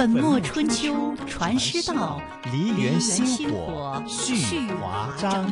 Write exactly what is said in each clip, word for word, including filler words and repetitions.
粉墨春秋傳師道， 梨園薪火續華章。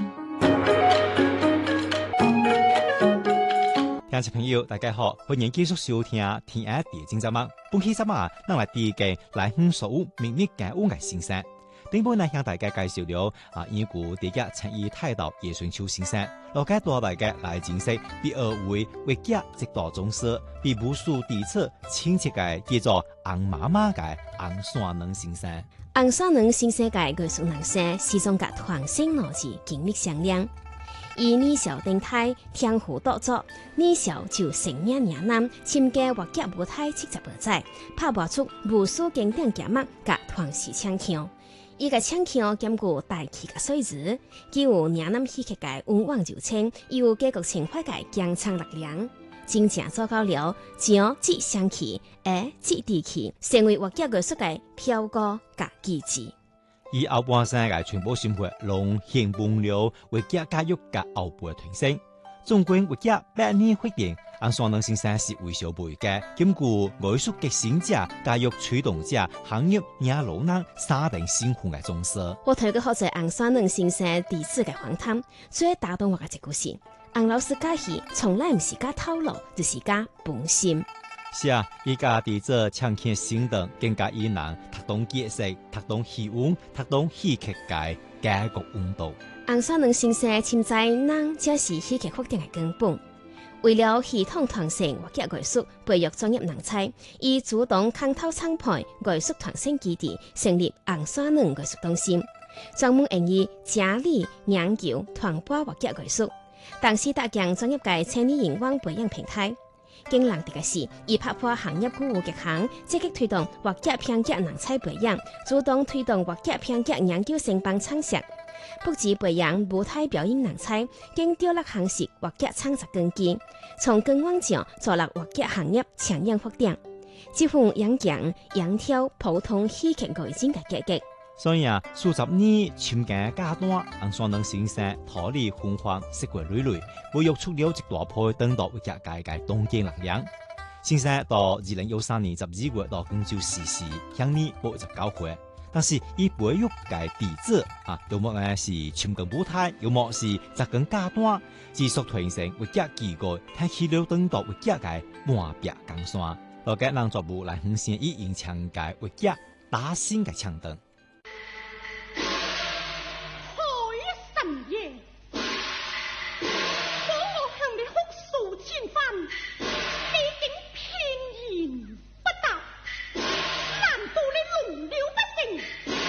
聽眾朋友，大家好，歡迎繼續收聽《天下地精》節目。本期節目，咱來第一個來向所有秘密解物嘅先生。頂本來向大家介紹了啊，已故第一參與泰斗葉春秋先生，落解多大家來認識第二位畫家直到宗師，比無數弟子親切嘅叫做洪媽媽嘅洪山能先生。 洪山能先生嘅藝術人生始終甲團星邏輯緊密相連。以年少登台，天賦獨作，年少就成名名男，參加畫家舞台七十八載，拍畫出無數經典傑作，甲團時搶腔。伊個搶腔兼顧大氣嘅水質，既有嶺南戲劇界溫婉柔情，又有家國情懷界強強力量，真正做到了將即香氣，而即地氣，成為畫家藝術界飄過甲機智。 以後半生嘅全部生活，攏獻奉了畫家教育甲後輩嘅傳承。縱觀畫家百年活動，洪山能先生是為小輩嘅兼顧藝術革新者、教育推動者、行業也老人三定先鋒嘅宗師。 我睇過好多洪山能先生弟子嘅訪談，最打動我嘅一故事。洪老師教戲從來唔是假套路，就是假本心。 是啊，依家弟子搶鏡心動，更加以難讀懂知識、讀懂戲文、讀懂戲劇界家國運動。 洪山能先生潛在人才是戲劇發展嘅根本。為了系統傳承畫家藝術，培育專業人才，伊主動牽頭創辦藝術傳承基地，成立洪山能藝術中心，專門用於整理、研究、傳播畫家藝術。同時搭建專業界千里眼光培養平台。更難得嘅是，伊拍破行業古有極限，積極推動畫家編劇人才培養，主動推動畫家編劇研究生幫創設，不止培養舞台表演人才，更調落夯實畫家創作根基，從根源上助力畫家行業長遠發展，這份演講揚挑普通戲劇外景嘅結局。 所以啊，數十年參加階段，洪山能先生脫離昏黃，釋懷累累，培育出了一大批當代畫家界嘅東京力量。先生到二零一三年十二月到廣州逝世，享年八十九歲。但是以培育嘅弟子啊，要麼呢是參加舞台，要麼是扎根階段，持續傳承畫家基礎，睇起了當代畫家嘅萬別江山。落嘅人作部來向先以演唱嘅畫家打新嘅唱燈。